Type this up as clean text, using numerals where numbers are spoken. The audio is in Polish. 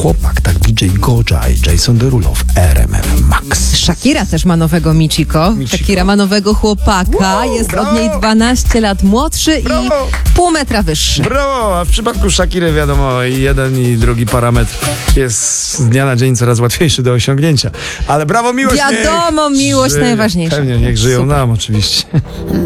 chłopak, tak DJ Goja i Jason Derulo w RMF Max. Shakira też ma nowego Michiko. Shakira ma nowego chłopaka, jest od niej 12 lat młodszy i pół metra wyższy. Brawo! A w przypadku Shakiry wiadomo, i jeden i drugi parametr jest z dnia na dzień coraz łatwiejszy do osiągnięcia. Ale brawo, miłość! Wiadomo, miłość najważniejsza. Pewnie, niech żyją nam oczywiście.